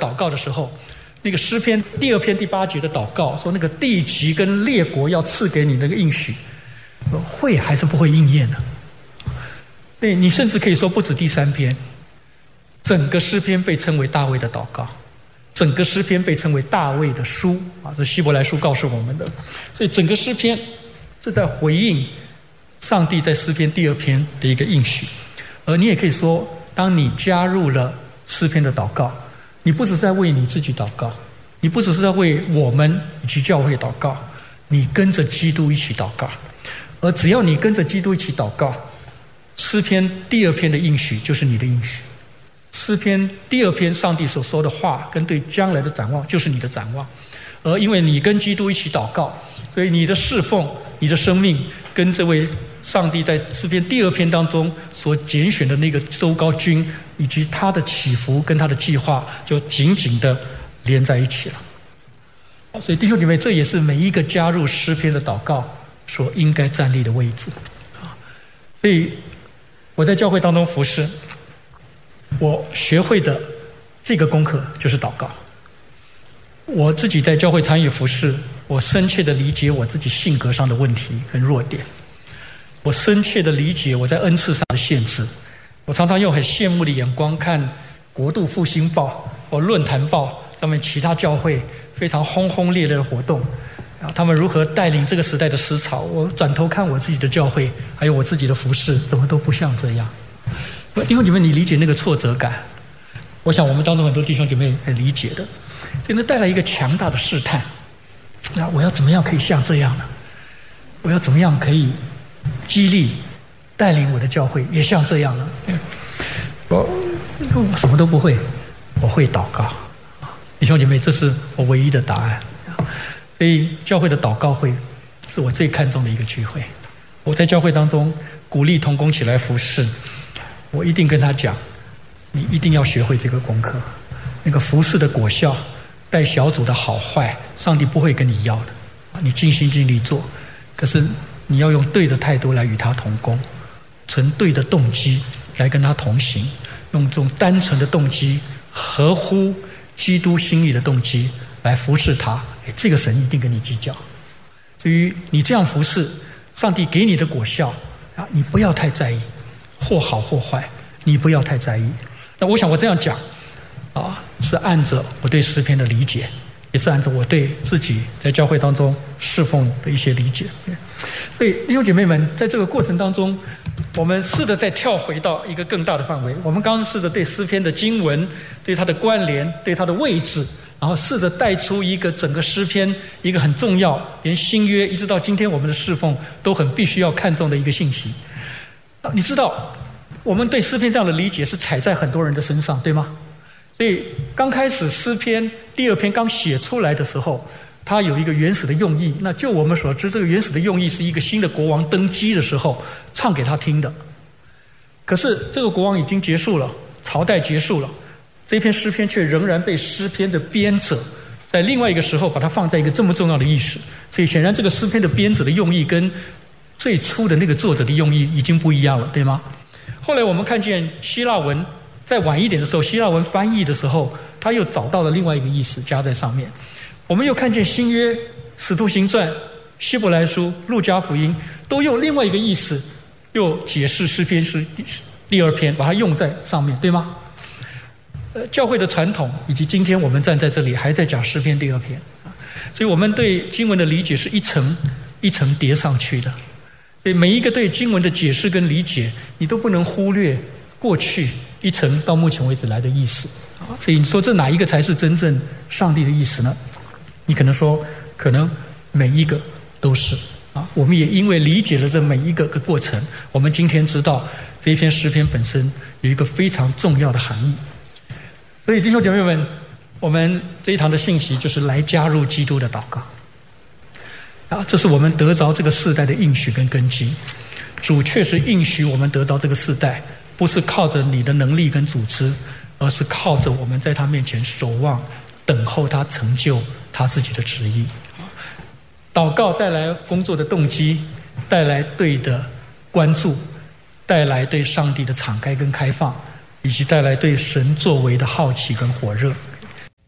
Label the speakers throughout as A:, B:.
A: 祷告的时候，那个诗篇第2篇第8节的祷告说，那个地极跟列国要赐给你那个应许，会还是不会应验呢？所以你甚至可以说，不止第3篇，整个诗篇被称为大卫的祷告，整个诗篇被称为大卫的书啊，这希伯来书告诉我们的。所以整个诗篇是在回应上帝在诗篇第2篇的一个应许。而你也可以说，当你加入了诗篇的祷告，你不只是在为你自己祷告，你不只是在为我们以及教会祷告，你跟着基督一起祷告。而只要你跟着基督一起祷告，诗篇第2篇的应许就是你的应许，诗篇第2篇上帝所说的话跟对将来的展望就是你的展望。而因为你跟基督一起祷告，所以你的侍奉、你的生命跟这位上帝在诗篇第2篇当中所拣选的那个周高君以及他的起伏跟他的计划就紧紧的连在一起了。所以弟兄姐妹，这也是每一个加入诗篇的祷告所应该站立的位置。所以我在教会当中服侍，我学会的这个功课就是祷告。我自己在教会参与服侍，我深切的理解我自己性格上的问题跟弱点，我深切的理解我在恩赐上的限制。我常常用很羡慕的眼光看国度复兴报或论坛报上面其他教会非常轰轰烈烈的活动，他们如何带领这个时代的思潮。我转头看我自己的教会还有我自己的服侍，怎么都不像这样。弟兄姐妹，你理解那个挫折感，我想我们当中很多弟兄姐妹很理解的。真的带来一个强大的试探，那我要怎么样可以像这样呢？我要怎么样可以激励带领我的教会也像这样呢？我什么都不会，我会祷告。弟兄姐妹，这是我唯一的答案。所以教会的祷告会是我最看重的一个聚会。我在教会当中鼓励同工起来服侍，我一定跟他讲，你一定要学会这个功课。那个服侍的果效，带小组的好坏，上帝不会跟你要的。你尽心尽力做，可是你要用对的态度来与他同工，存对的动机来跟他同行，用这种单纯的动机，合乎基督心意的动机来服侍他，这个神一定跟你计较。至于你这样服侍，上帝给你的果效你不要太在意，或好或坏，你不要太在意。那我想我这样讲是按着我对诗篇的理解，也是按照我对自己在教会当中侍奉的一些理解。所以弟兄姐妹们，在这个过程当中，我们试着再跳回到一个更大的范围。我们刚刚试着对诗篇的经文，对它的关联，对它的位置，然后试着带出一个整个诗篇一个很重要，连新约一直到今天我们的侍奉都很必须要看重的一个信息。你知道我们对诗篇这样的理解是踩在很多人的身上，对吗？所以刚开始诗篇第2篇刚写出来的时候，它有一个原始的用意。那就我们所知，这个原始的用意是一个新的国王登基的时候唱给他听的。可是这个国王已经结束了，朝代结束了，这篇诗篇却仍然被诗篇的编者在另外一个时候把它放在一个这么重要的意识。所以显然这个诗篇的编者的用意跟最初的那个作者的用意已经不一样了，对吗？后来我们看见希腊文再晚一点的时候，希腊文翻译的时候，他又找到了另外一个意思加在上面。我们又看见新约使徒行传、希伯来书、路加福音都用另外一个意思又解释诗篇是第2篇，把它用在上面，对吗？教会的传统以及今天我们站在这里还在讲诗篇第2篇，所以我们对经文的理解是一层一层叠上去的。所以每一个对经文的解释跟理解，你都不能忽略过去一层到目前为止来的意思。所以你说这哪一个才是真正上帝的意思呢？你可能说可能每一个都是我们也因为理解了这每一个过程，我们今天知道这一篇诗篇本身有一个非常重要的含义。所以弟兄姐妹们，我们这一堂的信息就是来加入基督的祷告这是我们得着这个世代的应许跟根基。主确实应许我们得着这个世代，不是靠着你的能力跟组织，而是靠着我们在他面前守望，等候他成就他自己的旨意。祷告带来工作的动机，带来对的关注，带来对上帝的敞开跟开放，以及带来对神作为的好奇跟火热。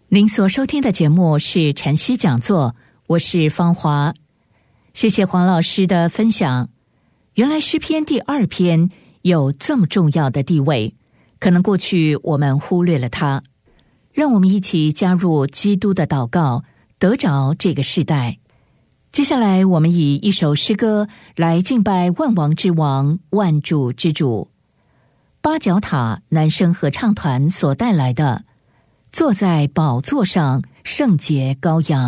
B: 您所收听的节目是晨曦讲座，我是芳华。谢谢黄老师的分享。原来诗篇第2篇有这么重要的地位，可能过去我们忽略了它。让我们一起加入基督的祷告，得着这个世代。接下来我们以一首诗歌来敬拜万王之王，万主之主。八角塔男声合唱团所带来的坐在宝座上圣洁羔羊。